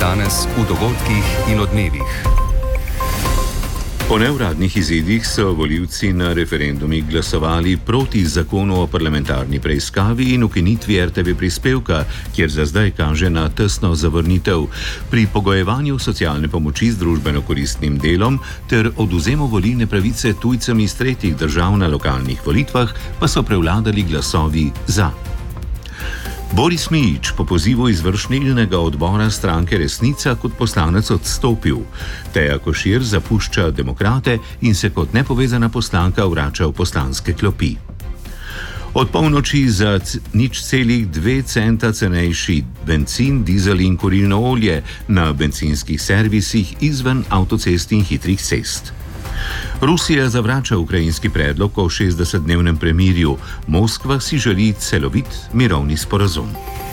Danes v dogodkih in odmevih. Po neuradnih izidih so volivci na referendumih glasovali proti zakonu o parlamentarni preiskavi in ukinitvi RTV prispevka, kjer za zdaj kaže na tesno zavrnitev. Pri pogojevanju socialne pomoči z družbeno koristnim delom ter odvzemu volilne pravice tujcem iz tretjih držav na lokalnih volitvah pa so prevladali glasovi za. Boris Mijić po pozivu izvršnilnega odbora stranke Resnica kot poslanec odstopil. Teja Košir zapušča Demokrate in se kot nepovezana poslanka vrača v poslanske klopi. Od polnoči za 0,2 centa cenejši bencin, dizel in kurilno olje na bencinskih servisih izven avtocest in hitrih cest. Rusija zavrača ukrajinski predlog o 60-dnevnem premirju. Moskva si želi celovit mirovni sporazum.